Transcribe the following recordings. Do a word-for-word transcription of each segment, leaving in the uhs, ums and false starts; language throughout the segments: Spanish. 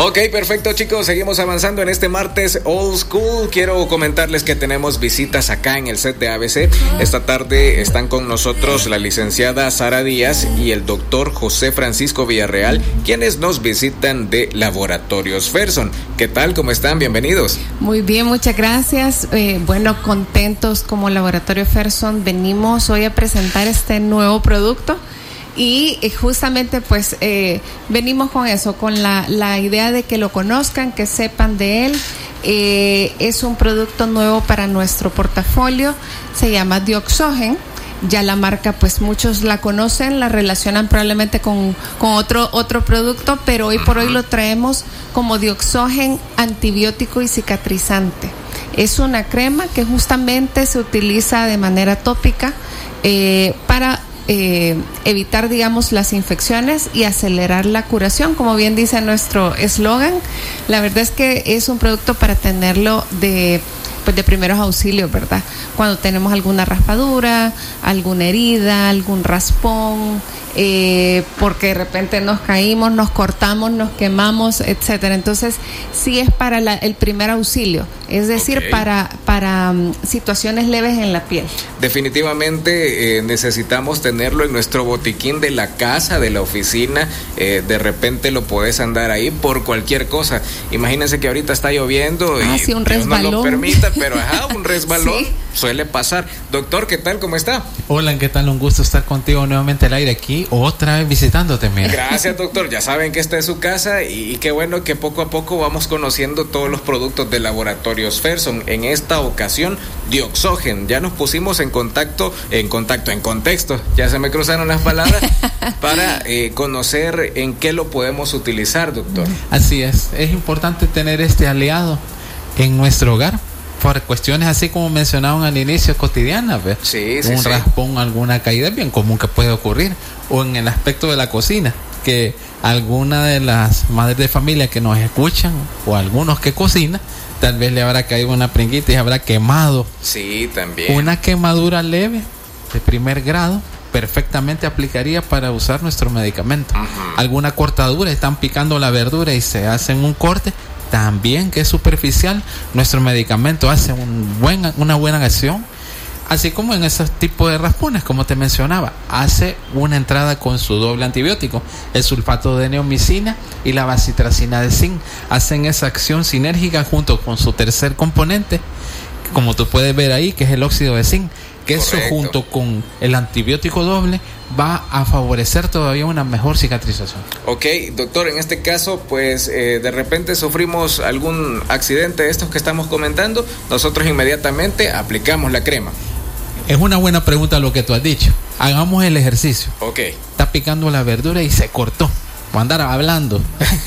Ok, perfecto, chicos, seguimos avanzando en este martes Old School. Quiero comentarles que tenemos visitas acá en el set de A B C. Esta tarde están con nosotros la licenciada Sara Díaz y el doctor José Francisco Villarreal, quienes nos visitan de Laboratorios Ferson. ¿Qué tal? ¿Cómo están? Bienvenidos. Muy bien, muchas gracias. Eh, bueno, contentos como Laboratorio Ferson. Venimos hoy a presentar este nuevo producto. Y justamente pues eh, venimos con eso, con la, la idea de que lo conozcan, que sepan de él. Eh, es un producto nuevo para nuestro portafolio, se llama Dioxogen. Ya la marca pues muchos la conocen, la relacionan probablemente con, con otro, otro producto, pero hoy por hoy lo traemos como Dioxogen antibiótico y cicatrizante. Es una crema que justamente se utiliza de manera tópica eh, para Eh, evitar, digamos, las infecciones y acelerar la curación, como bien dice nuestro eslogan. La verdad es que es un producto para tenerlo de, pues, de primeros auxilios, ¿verdad? Cuando tenemos alguna raspadura, alguna herida, algún raspón, eh, porque de repente nos caímos, nos cortamos, nos quemamos, etcétera. Entonces, sí es para la, el primer auxilio, es decir, okay. para, para um, situaciones leves en la piel. Definitivamente eh, necesitamos tenerlo en nuestro botiquín de la casa, de la oficina. Eh, de repente lo podés andar ahí por cualquier cosa. Imagínense que ahorita está lloviendo ah, y sí, un Dios resbalón. no lo permita, pero ajá, un resbalón sí. suele pasar. Doctor, ¿qué tal? ¿Cómo está? Hola, ¿qué tal? Un gusto estar contigo nuevamente al aire aquí, otra vez visitándote, mira. Gracias, doctor. Ya saben que esta es su casa y, y qué bueno que poco a poco vamos conociendo todos los productos de Laboratorios Ferson. En esta ocasión, Dioxogen. Ya nos pusimos en contacto, en contacto, en contexto, ya se me cruzaron las palabras, para eh, conocer en qué lo podemos utilizar, doctor. Así es, es importante tener este aliado en nuestro hogar, por cuestiones así como mencionaban al inicio, cotidianas, ¿ves? Sí, sí, un sí. raspón, alguna caída es bien común que puede ocurrir, o en el aspecto de la cocina, que alguna de las madres de familia que nos escuchan, o algunos que cocinan, tal vez le habrá caído una pringuita y habrá quemado. Sí, también. Una quemadura leve, de primer grado, perfectamente aplicaría para usar nuestro medicamento. Uh-huh. Alguna cortadura, están picando la verdura y se hacen un corte, también que es superficial, nuestro medicamento hace un buen, una buena acción. Así como en esos tipos de raspones, como te mencionaba, hace una entrada con su doble antibiótico, el sulfato de neomicina y la bacitracina de zinc. Hacen esa acción sinérgica junto con su tercer componente, como tú puedes ver ahí, que es el óxido de zinc, que Correcto. Eso junto con el antibiótico doble va a favorecer todavía una mejor cicatrización. Ok, doctor, en este caso, pues eh, de repente sufrimos algún accidente de estos que estamos comentando, nosotros inmediatamente aplicamos la crema. Es una buena pregunta lo que tú has dicho. Hagamos el ejercicio. Ok. Está picando la verdura y se cortó. Por andar hablando.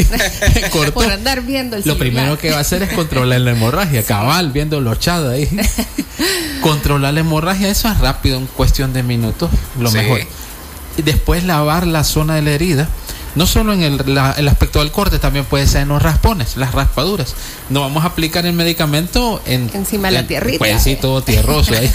Cortó. Por andar viendo el Lo celular. primero que va a hacer es controlar la hemorragia. Cabal, viendo lo echado ahí. Controlar la hemorragia, eso es rápido, en cuestión de minutos, lo sí. mejor. Y después lavar la zona de la herida. No solo en el, la, el aspecto del corte, también puede ser en los raspones, las raspaduras. No vamos a aplicar el medicamento en, encima de la tierrita. Pues sí, todo tierroso ahí.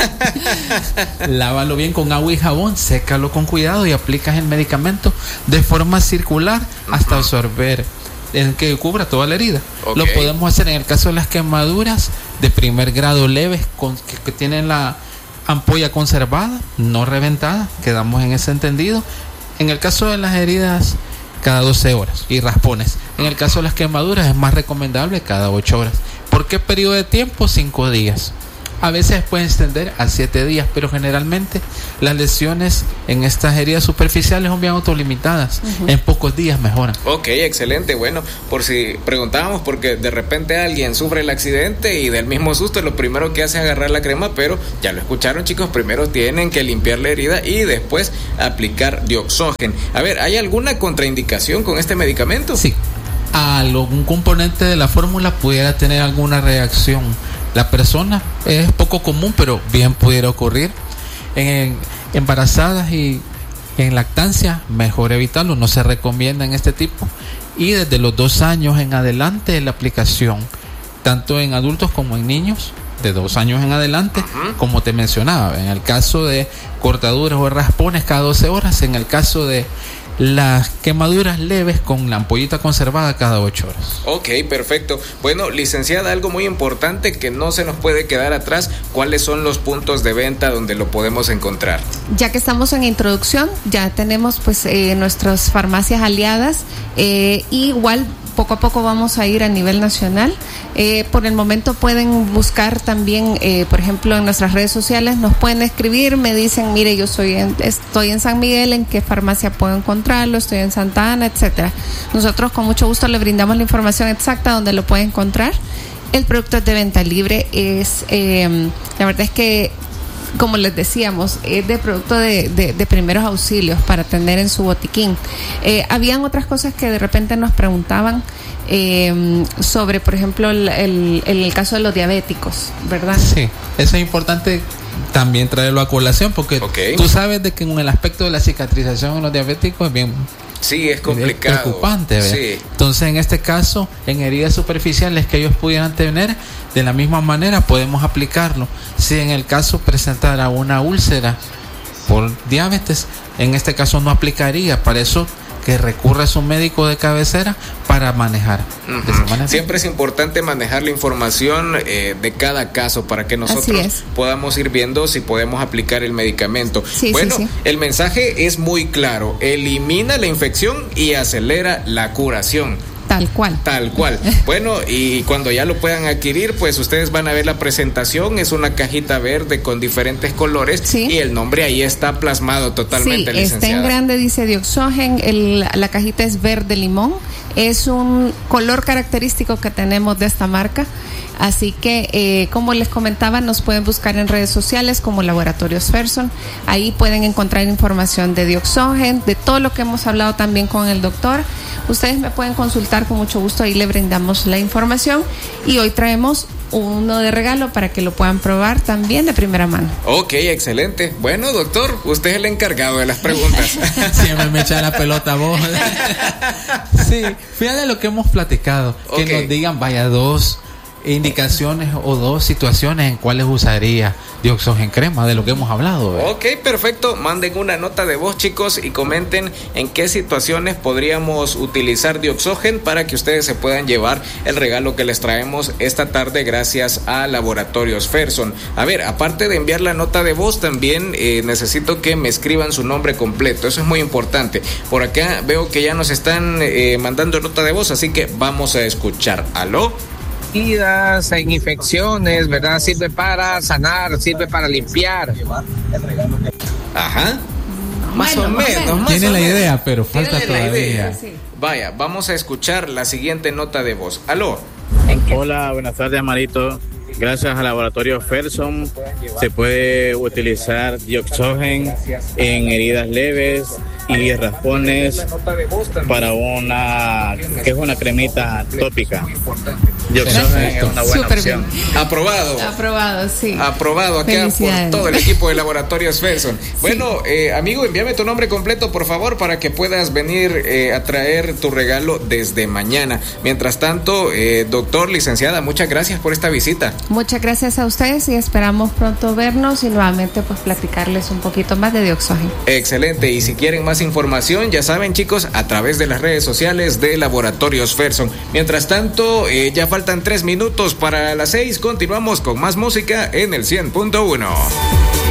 Lávalo bien con agua y jabón, sécalo con cuidado y aplicas el medicamento de forma circular hasta uh-huh. absorber, en que cubra toda la herida. Okay. Lo podemos hacer en el caso de las quemaduras de primer grado leves con, que, que tienen la ampolla conservada, no reventada, quedamos en ese entendido. En el caso de las heridas, cada doce horas y raspones. En el caso de las quemaduras es más recomendable cada ocho horas. ¿Por qué periodo de tiempo? cinco días. A veces puede extender a siete días, pero generalmente las lesiones en estas heridas superficiales son bien autolimitadas. Uh-huh. En pocos días mejoran. Ok, excelente. Bueno, por si preguntábamos, porque de repente alguien sufre el accidente y del mismo susto lo primero que hace es agarrar la crema, pero ya lo escucharon, chicos, primero tienen que limpiar la herida y después aplicar Dioxogen. A ver, ¿hay alguna contraindicación con este medicamento? Sí. Algún componente de la fórmula pudiera tener alguna reacción. La persona es poco común, pero bien pudiera ocurrir. En embarazadas y en lactancia, mejor evitarlo, no se recomienda en este tipo. Y desde los dos años en adelante la aplicación, tanto en adultos como en niños, de dos años en adelante, uh-huh. como te mencionaba, en el caso de cortaduras o raspones cada doce horas, en el caso de las quemaduras leves con la ampollita conservada cada ocho horas. Ok, perfecto. Bueno, licenciada, algo muy importante que no se nos puede quedar atrás, ¿cuáles son los puntos de venta donde lo podemos encontrar? Ya que estamos en introducción, ya tenemos pues eh, nuestras farmacias aliadas, eh, igual poco a poco vamos a ir a nivel nacional. Eh, por el momento pueden buscar también, eh, por ejemplo, en nuestras redes sociales, nos pueden escribir, me dicen, mire, yo soy en, estoy en San Miguel, ¿en qué farmacia puedo encontrarlo? Estoy en Santa Ana, etcétera. Nosotros con mucho gusto le brindamos la información exacta donde lo puede encontrar. El producto es de venta libre, es, eh, la verdad es que, como les decíamos, es de producto de, de, de primeros auxilios para tener en su botiquín. Eh, habían otras cosas que de repente nos preguntaban eh, sobre, por ejemplo, el, el, el caso de los diabéticos, ¿verdad? Sí, eso es importante también traerlo a colación porque okay. Tú sabes de que en el aspecto de la cicatrización en los diabéticos es bien... Sí, es complicado. Es preocupante, sí. Entonces, en este caso, en heridas superficiales que ellos pudieran tener, de la misma manera podemos aplicarlo. Si en el caso presentara una úlcera por diabetes, en este caso no aplicaría. Para eso que recurra a su médico de cabecera para manejar. Uh-huh. De esa manera. Siempre es importante manejar la información eh, de cada caso para que nosotros podamos ir viendo si podemos aplicar el medicamento. Sí, bueno, sí, sí. El mensaje es muy claro: elimina la infección y acelera la curación. Tal cual. Tal cual. Bueno, y cuando ya lo puedan adquirir, pues ustedes van a ver la presentación. Es una cajita verde con diferentes colores, sí. Y el nombre ahí está plasmado totalmente, sí, licenciada. Está en grande, dice Dioxogen. El, la cajita es verde limón. Es un color característico que tenemos de esta marca. Así que, eh, como les comentaba, nos pueden buscar en redes sociales como Laboratorios Ferson. Ahí pueden encontrar información de Dioxogen, de todo lo que hemos hablado también con el doctor. Ustedes me pueden consultar con mucho gusto, ahí le brindamos la información. Y hoy traemos uno de regalo para que lo puedan probar también de primera mano. Ok, excelente. Bueno, doctor, usted es el encargado de las preguntas. Siempre me echa la pelota vos. Sí, fíjate lo que hemos platicado. Que okay. Nos digan, vaya, dos indicaciones o dos situaciones en cuales usaría Dioxogen crema, de lo que hemos hablado. ¿eh? Ok, perfecto. Manden una nota de voz, chicos, y comenten en qué situaciones podríamos utilizar Dioxogen para que ustedes se puedan llevar el regalo que les traemos esta tarde gracias a Laboratorios Ferson. A ver, aparte de enviar la nota de voz, también eh, necesito que me escriban su nombre completo. Eso es muy importante. Por acá veo que ya nos están eh, mandando nota de voz, así que vamos a escuchar. ¿Aló? En infecciones, ¿verdad? Sirve para sanar, sirve para limpiar. Ajá. Más bueno, o menos. Más Tiene o la menos. idea, pero falta todavía. Idea. Sí. Vaya, vamos a escuchar la siguiente nota de voz. Aló. Hola, buenas tardes, Amarito. Gracias al Laboratorio Ferson se puede utilizar Dioxogen en heridas leves y raspones para una que es una cremita tópica. Dioxogen es una buena Súper opción. Bien. Aprobado. Aprobado, sí. Aprobado acá por todo el equipo de Laboratorios Ferson. Bueno, sí. eh, amigo, envíame tu nombre completo, por favor, para que puedas venir eh, a traer tu regalo desde mañana. Mientras tanto, eh, doctor, licenciada, muchas gracias por esta visita. Muchas gracias a ustedes y esperamos pronto vernos y nuevamente pues platicarles un poquito más de Dioxogen. Excelente, y si quieren más información, ya saben, chicos, a través de las redes sociales de Laboratorios Ferson. Mientras tanto, eh, ya faltan tres minutos para las seis, continuamos con más música en el cien punto uno.